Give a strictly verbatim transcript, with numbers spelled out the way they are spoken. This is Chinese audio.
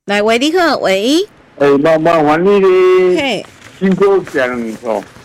来，喂，你好，喂， 哎，麻麻烦你的嘿， 辛苦讲哦，